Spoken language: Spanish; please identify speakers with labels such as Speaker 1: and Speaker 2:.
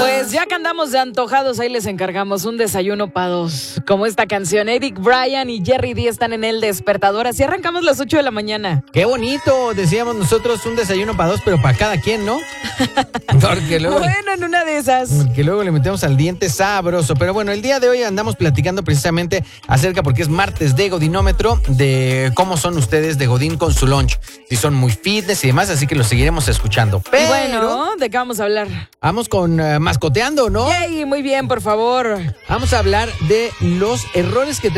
Speaker 1: Pues ya que andamos de antojados, ahí les encargamos un desayuno para dos. Como esta canción, Eric Bryan y Jerry D están en El Despertador. Así arrancamos las 8 de la mañana.
Speaker 2: Qué bonito, decíamos nosotros, un desayuno para dos, pero para cada quien, ¿no? Porque luego,
Speaker 1: Bueno, en una de esas.
Speaker 2: que luego le metemos al diente sabroso. Pero bueno, el día de hoy andamos platicando precisamente acerca, porque es martes de Godinómetro, de cómo son ustedes de Godín con su lunch. Si son muy fitness y demás, así que los seguiremos escuchando. Pero
Speaker 1: Y bueno, ¿de qué vamos a hablar?
Speaker 2: vamos con mascoteando, ¿no?
Speaker 1: Yay, muy bien, por favor.
Speaker 2: Vamos a hablar de los errores que